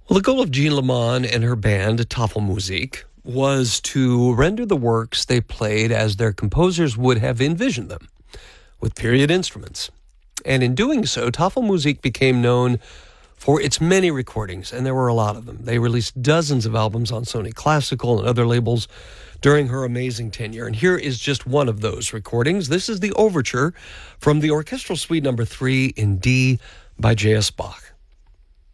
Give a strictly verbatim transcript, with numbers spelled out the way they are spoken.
Well, the goal of Jean Lamont and her band, Tafelmusik, was to render the works they played as their composers would have envisioned them, with period instruments. And in doing so, Tafelmusik became known for its many recordings, and there were a lot of them. They released dozens of albums on Sony Classical and other labels during her amazing tenure. And here is just one of those recordings. This is the overture from the Orchestral Suite number three in D by J S Bach.